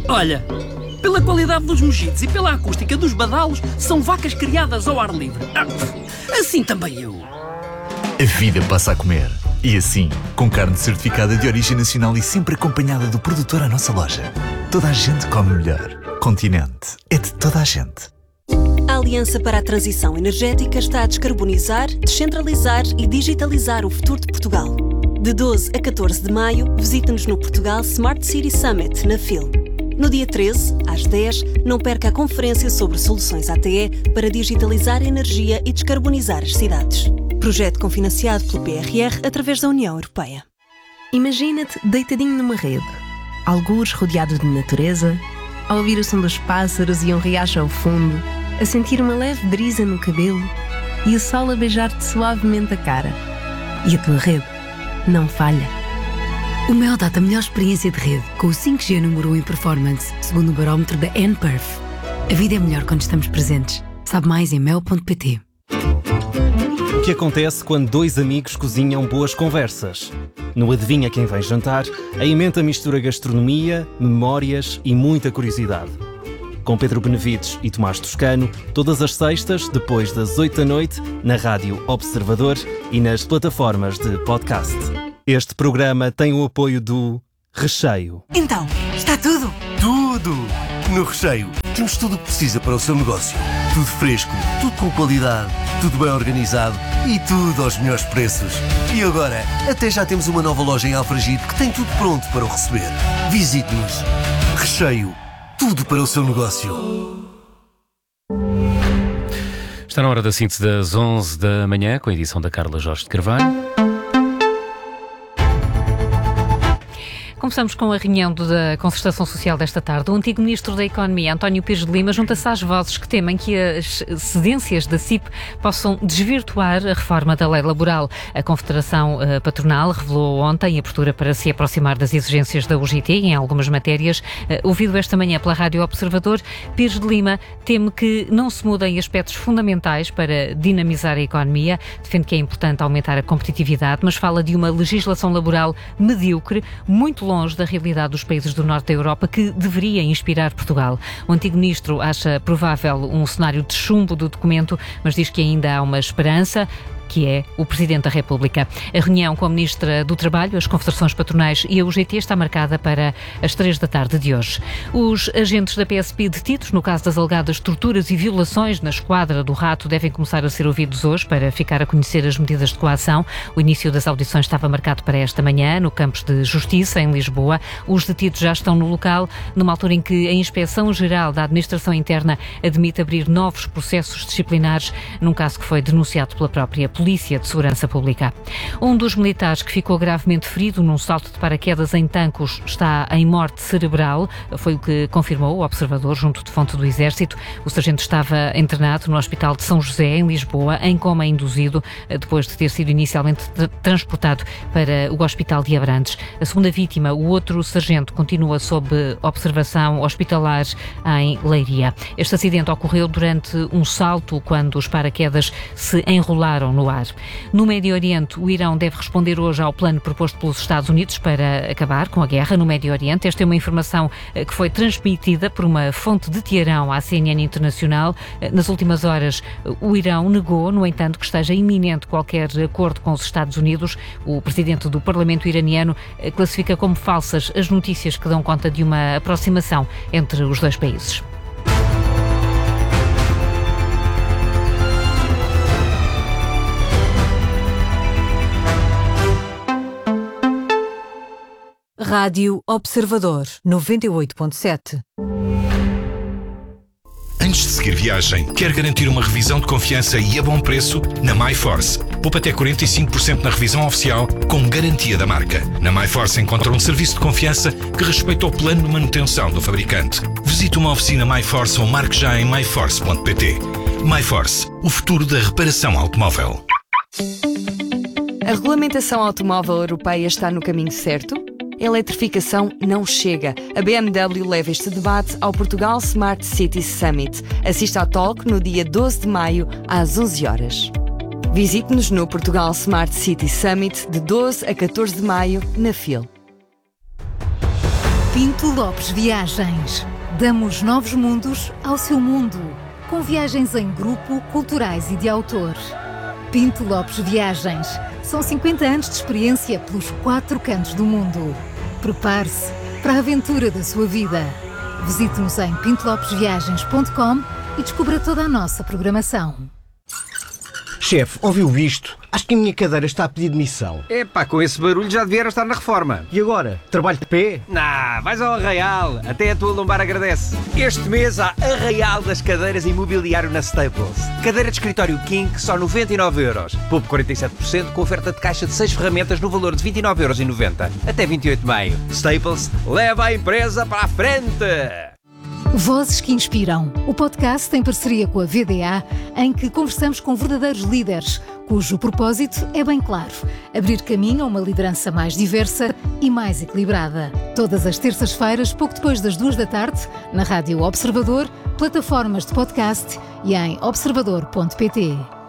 Olha, pela qualidade dos mojitos e pela acústica dos badalos, são vacas criadas ao ar livre. Assim também eu. A vida passa a comer. E assim, com carne certificada de origem nacional e sempre acompanhada do produtor à nossa loja. Toda a gente come melhor. Continente é de toda a gente. A Aliança para a Transição Energética está a descarbonizar, descentralizar e digitalizar o futuro de Portugal. De 12 a 14 de maio, visite-nos no Portugal Smart City Summit, na FIL. No dia 13, às 10, não perca a conferência sobre soluções ATE para digitalizar a energia e descarbonizar as cidades. Projeto cofinanciado pelo PRR através da União Europeia. Imagina-te deitadinho numa rede, algures rodeado de natureza, a ouvir o som dos pássaros e um riacho ao fundo, a sentir uma leve brisa no cabelo e o sol a beijar-te suavemente a cara. E a tua rede não falha. O Mel dá-te a melhor experiência de rede, com o 5G número 1 em performance, segundo o barómetro da nPerf. A vida é melhor quando estamos presentes. Sabe mais em mel.pt. O que acontece quando dois amigos cozinham boas conversas? No Adivinha Quem Vem Jantar, a emenda mistura gastronomia, memórias e muita curiosidade. Com Pedro Benevides e Tomás Toscano, todas as sextas, depois das 8 da noite, na Rádio Observador e nas plataformas de podcast. Este programa tem o apoio do Recheio. Então, está tudo? Tudo! No Recheio, temos tudo o que precisa para o seu negócio. Tudo fresco, tudo com qualidade, tudo bem organizado e tudo aos melhores preços. E agora, até já temos uma nova loja em Alfragide que tem tudo pronto para o receber. Visite-nos. Recheio, tudo para o seu negócio. Está na hora da síntese das 11 da manhã, com a edição da Carla Jorge de Carvalho. Começamos com a reunião da Concertação Social desta tarde. O antigo Ministro da Economia, António Pires de Lima, junta-se às vozes que temem que as cedências da CIP possam desvirtuar a reforma da lei laboral. A Confederação Patronal revelou ontem a abertura para se aproximar das exigências da UGT em algumas matérias. Ouvido esta manhã pela Rádio Observador, Pires de Lima teme que não se mudem aspectos fundamentais para dinamizar a economia. Defende que é importante aumentar a competitividade, mas fala de uma legislação laboral medíocre, muito longe da realidade dos países do norte da Europa, que deveria inspirar Portugal. O antigo ministro acha provável um cenário de chumbo do documento, mas diz que ainda há uma esperança, que é o Presidente da República. A reunião com a Ministra do Trabalho, as confederações patronais e a UGT está marcada para as 3 da tarde de hoje. Os agentes da PSP detidos no caso das alegadas torturas e violações na Esquadra do Rato devem começar a ser ouvidos hoje para ficar a conhecer as medidas de coação. O início das audições estava marcado para esta manhã no Campos de Justiça, em Lisboa. Os detidos já estão no local, numa altura em que a Inspeção-Geral da Administração Interna admite abrir novos processos disciplinares num caso que foi denunciado pela própria Polícia de Segurança Pública. Um dos militares que ficou gravemente ferido num salto de paraquedas em Tancos está em morte cerebral, foi o que confirmou o Observador junto de fonte do Exército. O sargento estava internado no Hospital de São José, em Lisboa, em coma induzido, depois de ter sido inicialmente transportado para o Hospital de Abrantes. A segunda vítima, o outro sargento, continua sob observação hospitalar em Leiria. Este acidente ocorreu durante um salto quando os paraquedas se enrolaram no ar. No Médio Oriente, o Irão deve responder hoje ao plano proposto pelos Estados Unidos para acabar com a guerra no Médio Oriente. Esta é uma informação que foi transmitida por uma fonte de Teherão à CNN Internacional. Nas últimas horas, o Irão negou, no entanto, que esteja iminente qualquer acordo com os Estados Unidos. O presidente do Parlamento iraniano classifica como falsas as notícias que dão conta de uma aproximação entre os dois países. Rádio Observador 98.7. Antes de seguir viagem, quer garantir uma revisão de confiança e a bom preço? Na MyForce. Poupa até 45% na revisão oficial, com garantia da marca. Na MyForce encontra um serviço de confiança que respeita o plano de manutenção do fabricante. Visite uma oficina MyForce ou marque já em myforce.pt. MyForce, o futuro da reparação automóvel. A regulamentação automóvel europeia está no caminho certo? A eletrificação não chega. A BMW leva este debate ao Portugal Smart City Summit. Assista ao talk no dia 12 de maio, às 11 horas. Visite-nos no Portugal Smart City Summit de 12 a 14 de maio, na FIL. Pinto Lopes Viagens. Damos novos mundos ao seu mundo, com viagens em grupo, culturais e de autor. Pinto Lopes Viagens. São 50 anos de experiência pelos 4 cantos do mundo. Prepare-se para a aventura da sua vida. Visite-nos em pintolopesviagens.com e descubra toda a nossa programação. Chefe, ouviu isto? Acho que a minha cadeira está a pedir demissão. Epá, com esse barulho já devia estar na reforma. E agora? Trabalho de pé? Vais ao Arraial. Até a tua lombar agradece. Este mês há Arraial das cadeiras e mobiliário na Staples. Cadeira de escritório King, só 99€. Poupe 47% com oferta de caixa de 6 ferramentas no valor de 29,90€. Até 28 de maio. Staples, leva a empresa para a frente! Vozes que Inspiram, o podcast em parceria com a VDA, em que conversamos com verdadeiros líderes, cujo propósito é bem claro: abrir caminho a uma liderança mais diversa e mais equilibrada. Todas as terças-feiras, pouco depois das 2 da tarde, na Rádio Observador, plataformas de podcast e em observador.pt.